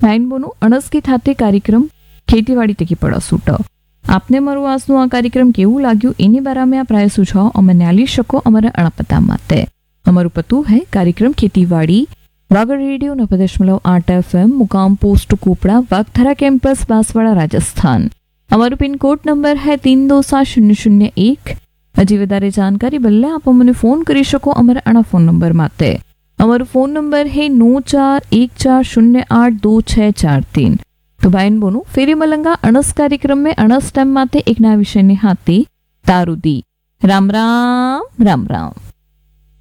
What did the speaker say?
ભાઈન બોનું અણસકી થાતે કાર્યક્રમ ખેતીવાડી તકી પડસૂટ આપને મારું આજનું આ કાર્યક્રમ કેવું લાગ્યું એની બારામાં આ પ્રાય સુझाव અમે ન્યાલી શકો અમારા અણપતા માટે અમારું પતું है कार्यक्रम खेतीवाड़ी वागड़ रेडियो 90.8 FM मुकाम पोस्ट कोपड़ा वागथरा कैंपस बांसवाड़ा राजस्थान। हमारो पिन कोड नंबर है 327001। हजी वधारे जानकारी बल्ले आप अमने फोन करी शको अमरा आना फोन नंबर माते। हमारो फोन नंबर है 9414082643। तो भाईन बोनो फेरी मलंगा अणस कार्यक्रम में अणस टाइम माते एक नया विषय ने हाथी तारुदी। राम राम राम राम।